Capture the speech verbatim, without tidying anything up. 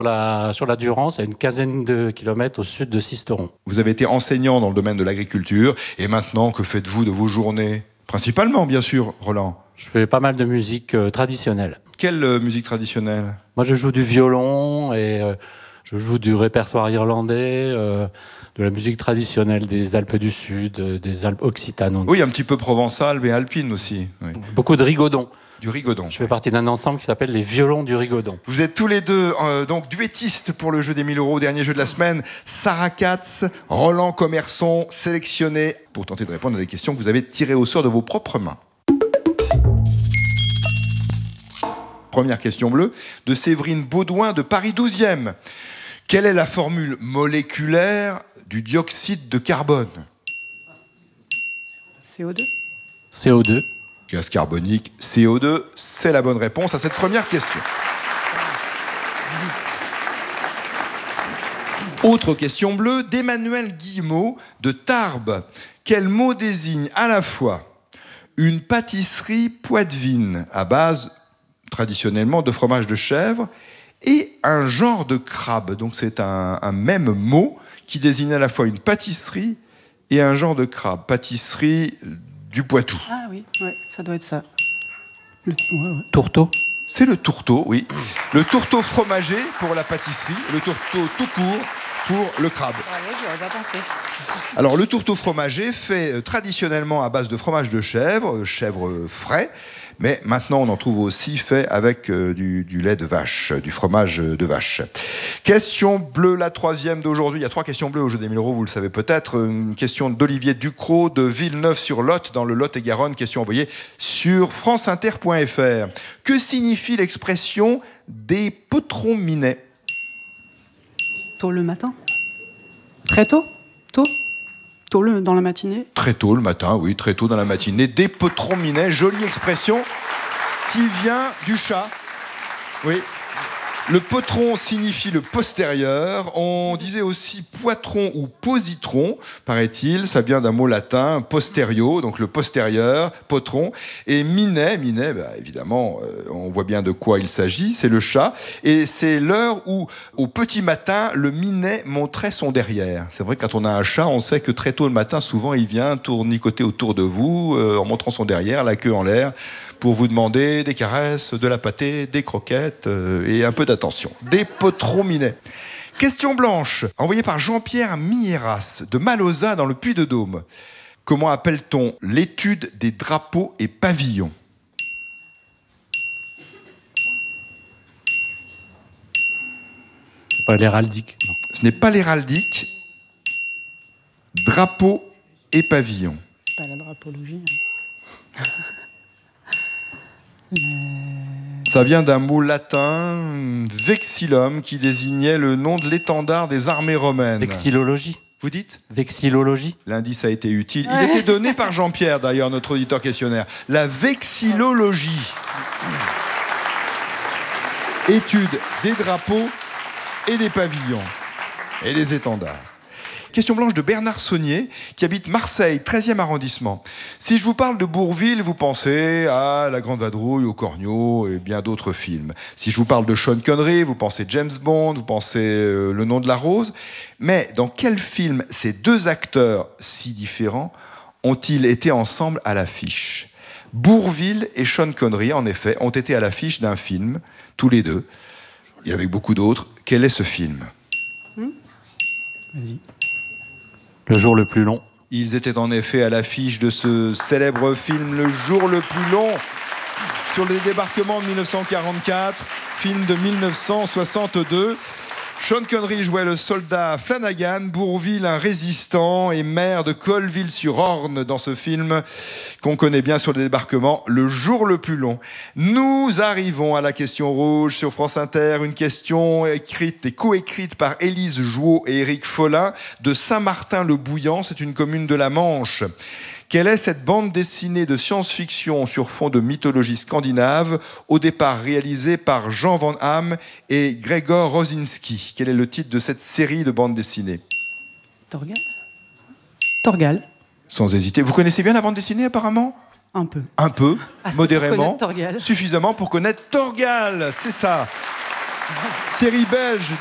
La, sur la Durance, à une quinzaine de kilomètres au sud de Sisteron. Vous avez été enseignant dans le domaine de l'agriculture, et maintenant, que faites-vous de vos journées? Principalement, bien sûr, Roland. Je fais pas mal de musique euh, traditionnelle. Quelle euh, musique traditionnelle? Moi, je joue du violon et euh, je joue du répertoire irlandais, euh, de la musique traditionnelle des Alpes du Sud, euh, des Alpes occitanes. Oui, un petit peu provençal et alpine aussi. Oui. Beaucoup de rigodon. Du rigodon. Je fais partie d'un ensemble qui s'appelle les Violons du Rigodon. Vous êtes tous les deux euh, donc duettistes pour le jeu des mille euros, dernier jeu de la semaine. Sarah Katz, Roland Commerson, sélectionnés pour tenter de répondre à des questions que vous avez tirées au sort de vos propres mains. Première question bleue de Séverine Baudouin de Paris douzième. Quelle est la formule moléculaire du dioxyde de carbone? C O deux. C O deux. Gaz carbonique, C O deux, c'est la bonne réponse à cette première question. Autre question bleue d'Emmanuel Guillemot de Tarbes. Quel mot désigne à la fois une pâtisserie poitevine à base traditionnellement de fromage de chèvre et un genre de crabe? Donc c'est un, un même mot qui désigne à la fois une pâtisserie et un genre de crabe. Pâtisserie du Poitou. Ah oui, ouais, ça doit être ça. Le ouais, ouais. Tourteau. C'est le tourteau, oui. Le tourteau fromager pour la pâtisserie, le tourteau tout court pour le crabe. Ouais, j'y aurais pas pensé. Alors le tourteau fromager fait euh, traditionnellement à base de fromage de chèvre, euh, chèvre euh, frais, mais maintenant on en trouve aussi fait avec euh, du, du lait de vache, du fromage de vache. Question bleue, la troisième d'aujourd'hui. Il y a trois questions bleues au jeu des mille euros, vous le savez peut-être. Une question d'Olivier Ducrot de Villeneuve-sur-Lot, dans le Lot-et-Garonne. Question envoyée sur franceinter point f r. Que signifie l'expression des potrons minets? Tôt le matin. Très tôt. Tôt. Tôt le, dans la matinée. Très tôt le matin, oui, très tôt dans la matinée. Des potrons minets, jolie expression qui vient du chat. Oui. Le potron signifie le postérieur. On disait aussi poitron ou positron, paraît-il. Ça vient d'un mot latin, posterio, donc le postérieur, potron. Et minet, minet, bah, évidemment, euh, on voit bien de quoi il s'agit. C'est le chat. Et c'est l'heure où, au petit matin, le minet montrait son derrière. C'est vrai que quand on a un chat, on sait que très tôt le matin, souvent, il vient tournicoter autour de vous, euh, en montrant son derrière, la queue en l'air, pour vous demander des caresses, de la pâtée, des croquettes euh, et un peu d'attention. Des potrons minets. Question blanche, envoyée par Jean-Pierre Mieras de Malosa dans le Puy-de-Dôme. Comment appelle-t-on l'étude des drapeaux et pavillons? C'est pas l'héraldique, non. Ce n'est pas l'héraldique. Drapeaux et pavillons. C'est pas la drapologie. Hein. Ça vient d'un mot latin, vexillum, qui désignait le nom de l'étendard des armées romaines. Vexillologie. Vous dites? Vexillologie. L'indice a été utile. Ouais. Il était donné par Jean-Pierre, d'ailleurs, notre auditeur questionnaire. La vexillologie. Étude des drapeaux et des pavillons. Et des étendards. Question blanche de Bernard Saunier, qui habite Marseille, treizième arrondissement. Si je vous parle de Bourvil, vous pensez à La Grande Vadrouille, au Cornio et bien d'autres films. Si je vous parle de Sean Connery, vous pensez James Bond, vous pensez euh, Le Nom de la Rose. Mais dans quel film ces deux acteurs si différents ont-ils été ensemble à l'affiche? Bourvil et Sean Connery, en effet, ont été à l'affiche d'un film, tous les deux. Il y avait beaucoup d'autres. Quel est ce film? Hmm Vas-y. Le jour le plus long. Ils étaient en effet à l'affiche de ce célèbre film Le jour le plus long, sur le débarquement de mille neuf cent quarante-quatre, film de mille neuf cent soixante-deux. Sean Connery jouait le soldat Flanagan, Bourvil un résistant et maire de Colville-sur-Orne dans ce film qu'on connaît bien sur le débarquement, Le jour le plus long. Nous arrivons à la question rouge sur France Inter, une question écrite et coécrite par Élise Jouot et Éric Follin de Saint-Martin-le-Bouillant, c'est une commune de la Manche. Quelle est cette bande dessinée de science-fiction sur fond de mythologie scandinave, au départ réalisée par Jean Van Hamme et Gregor Rosinski? Quel est le titre de cette série de bandes dessinées? Torgal. Torgal. Sans hésiter. Vous connaissez bien la bande dessinée apparemment? Un peu. Un peu, Assez modérément. pour connaître Torgal. Suffisamment pour connaître Torgal, c'est ça. série belge